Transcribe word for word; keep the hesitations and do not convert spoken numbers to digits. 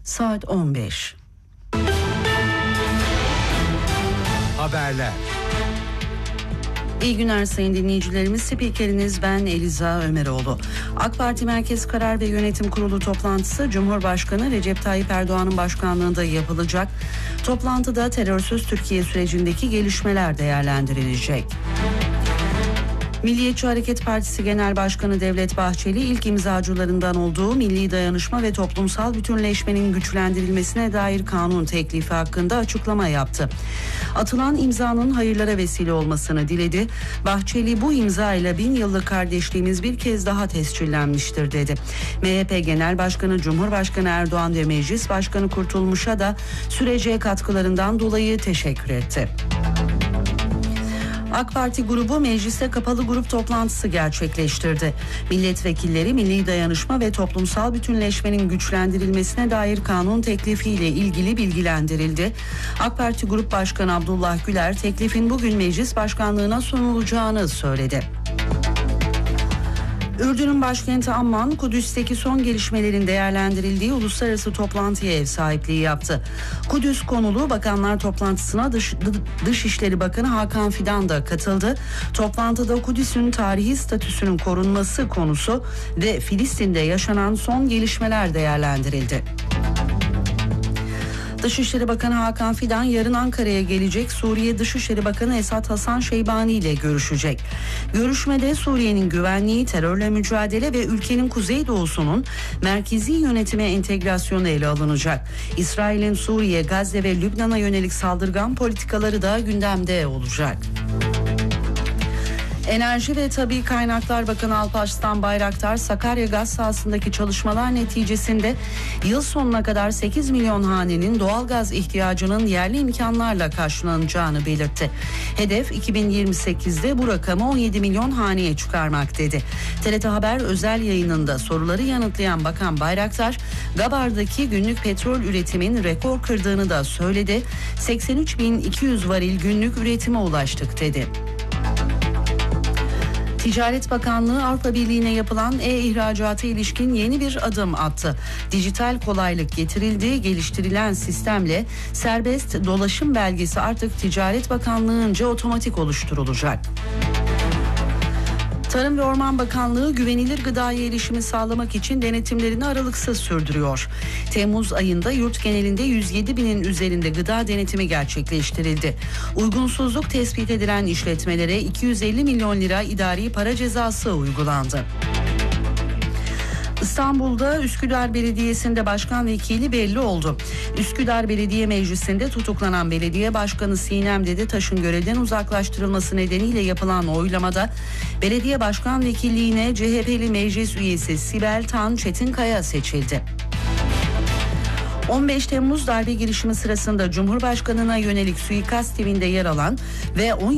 saat on beş. Haberler. İyi günler sayın dinleyicilerimiz. Spikeriniz ben Eliza Ömeroğlu. AK Parti Merkez Karar ve Yönetim Kurulu toplantısı Cumhurbaşkanı Recep Tayyip Erdoğan'ın başkanlığında yapılacak. Toplantıda terörsüz Türkiye sürecindeki gelişmeler değerlendirilecek. Milliyetçi Hareket Partisi Genel Başkanı Devlet Bahçeli ilk imzacılarından olduğu milli dayanışma ve toplumsal bütünleşmenin güçlendirilmesine dair kanun teklifi hakkında açıklama yaptı. Atılan imzanın hayırlara vesile olmasını diledi. Bahçeli bu imza ile bin yıllık kardeşliğimiz bir kez daha tescillenmiştir dedi. M H P Genel Başkanı Cumhurbaşkanı Erdoğan ve Meclis Başkanı Kurtulmuş'a da sürece katkılarından dolayı teşekkür etti. AK Parti grubu mecliste kapalı grup toplantısı gerçekleştirdi. Milletvekilleri milli dayanışma ve toplumsal bütünleşmenin güçlendirilmesine dair kanun teklifiyle ilgili bilgilendirildi. AK Parti Grup Başkanı Abdullah Güler teklifin bugün meclis başkanlığına sunulacağını söyledi. Ürdün'ün başkenti Amman, Kudüs'teki son gelişmelerin değerlendirildiği uluslararası toplantıya ev sahipliği yaptı. Kudüs konulu bakanlar toplantısına Dış, Dışişleri Bakanı Hakan Fidan da katıldı. Toplantıda Kudüs'ün tarihi statüsünün korunması konusu ve Filistin'de yaşanan son gelişmeler değerlendirildi. Dışişleri Bakanı Hakan Fidan yarın Ankara'ya gelecek, Suriye Dışişleri Bakanı Esad Hasan Şeybani ile görüşecek. Görüşmede Suriye'nin güvenliği, terörle mücadele ve ülkenin kuzeydoğusunun merkezi yönetime entegrasyonu ele alınacak. İsrail'in Suriye, Gazze ve Lübnan'a yönelik saldırgan politikaları da gündemde olacak. Enerji ve Tabii Kaynaklar Bakanı Alparslan Bayraktar, Sakarya gaz sahasındaki çalışmalar neticesinde yıl sonuna kadar sekiz milyon hanenin doğalgaz ihtiyacının yerli imkanlarla karşılanacağını belirtti. Hedef iki bin yirmi sekizde bu rakamı on yedi milyon haneye çıkarmak dedi. T R T Haber özel yayınında soruları yanıtlayan Bakan Bayraktar, Gabar'daki günlük petrol üretimin rekor kırdığını da söyledi. seksen üç bin iki yüz varil günlük üretime ulaştık dedi. Ticaret Bakanlığı Avrupa Birliği'ne yapılan e-ihracata ilişkin yeni bir adım attı. Dijital kolaylık getirildi, geliştirilen sistemle serbest dolaşım belgesi artık Ticaret Bakanlığı'nca otomatik oluşturulacak. Tarım ve Orman Bakanlığı güvenilir gıdaya erişimi sağlamak için denetimlerini aralıksız sürdürüyor. Temmuz ayında yurt genelinde yüz yedi binin üzerinde gıda denetimi gerçekleştirildi. Uygunsuzluk tespit edilen işletmelere iki yüz elli milyon lira idari para cezası uygulandı. İstanbul'da Üsküdar Belediyesi'nde başkan vekili belli oldu. Üsküdar Belediye Meclisi'nde tutuklanan belediye başkanı Sinem Dedetaş'ın görevden uzaklaştırılması nedeniyle yapılan oylamada belediye başkan vekilliğine C H P'li meclis üyesi Sibel Tan Çetinkaya seçildi. on beş Temmuz darbe girişimi sırasında Cumhurbaşkanı'na yönelik suikast timinde yer alan ve on